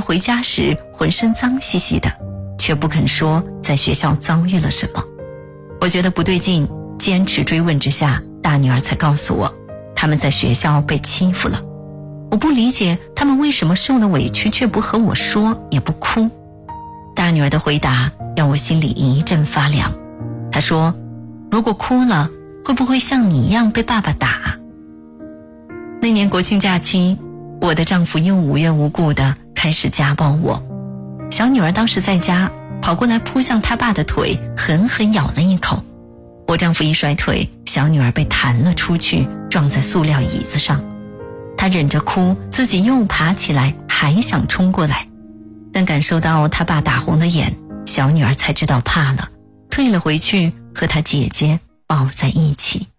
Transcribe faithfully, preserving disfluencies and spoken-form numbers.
回家时浑身脏兮兮的，却不肯说在学校遭遇了什么。我觉得不对劲，坚持追问之下，大女儿才告诉我，他们在学校被欺负了。我不理解他们为什么受了委屈却不和我说，也不哭。大女儿的回答让我心里一阵发凉。她说，如果哭了，会不会像你一样被爸爸打？那年国庆假期，我的丈夫又无缘无故地开始家暴我。小女儿当时在家，跑过来扑向她爸的腿，狠狠咬了一口。我丈夫一甩腿，小女儿被弹了出去，撞在塑料椅子上。她忍着哭，自己又爬起来，还想冲过来，但感受到她爸打红了眼，小女儿才知道怕了，退了回去，和她姐姐抱在一起。